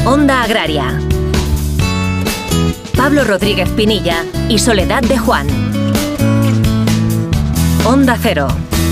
Onda Agraria. Pablo Rodríguez Pinilla y Soledad de Juan. Onda Cero.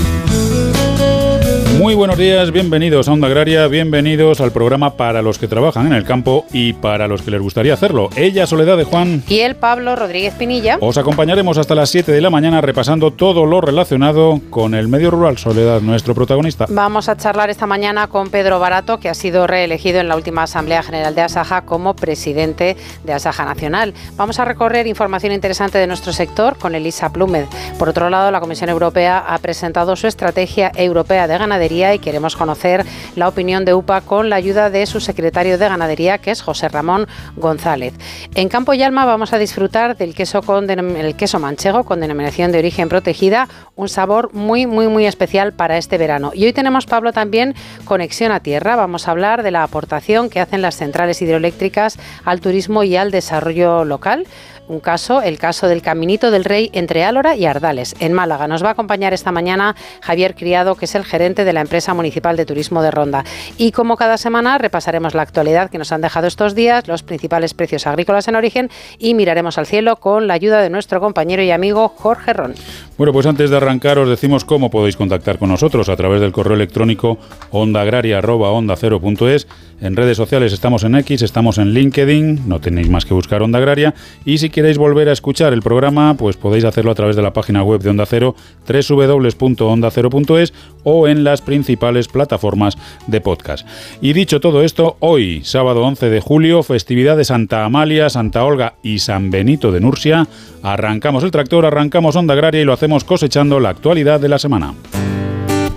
Muy buenos días, bienvenidos a Onda Agraria, bienvenidos al programa para los que trabajan en el campo y para los que les gustaría hacerlo. Ella, Soledad de Juan. Y el Pablo Rodríguez Pinilla. Os acompañaremos hasta las 7 de la mañana repasando todo lo relacionado con el medio rural. Soledad, nuestro protagonista. Vamos a charlar esta mañana con Pedro Barato, que ha sido reelegido en la última Asamblea General de Asaja como presidente de Asaja Nacional. Vamos a recorrer información interesante de nuestro sector con Elisa Plúmed. Por otro lado, la Comisión Europea ha presentado su Estrategia Europea de Ganadería y queremos conocer la opinión de UPA con la ayuda de su secretario de Ganadería, que es José Ramón González. En Campo y Alma vamos a disfrutar del queso manchego con denominación de origen protegida, un sabor muy especial para este verano. Y hoy tenemos, Pablo, también Conexión a Tierra. Vamos a hablar de la aportación que hacen las centrales hidroeléctricas al turismo y al desarrollo local. El caso del Caminito del Rey entre Álora y Ardales, en Málaga. Nos va a acompañar esta mañana Javier Criado, que es el gerente de la empresa municipal de turismo de Ronda. Y como cada semana repasaremos la actualidad que nos han dejado estos días, los principales precios agrícolas en origen y miraremos al cielo con la ayuda de nuestro compañero y amigo Jorge Ron. Bueno, pues antes de arrancar os decimos cómo podéis contactar con nosotros a través del correo electrónico ondaagraria@ondacero.es. En redes sociales estamos en X, estamos en LinkedIn, no tenéis más que buscar Onda Agraria. Y si queréis volver a escuchar el programa, pues podéis hacerlo a través de la página web de Onda Cero, www.ondacero.es, o en las principales plataformas de podcast. Y dicho todo esto, hoy, sábado 11 de julio, festividad de Santa Amalia, Santa Olga y San Benito de Nursia, arrancamos el tractor, arrancamos Onda Agraria y lo hacemos cosechando la actualidad de la semana.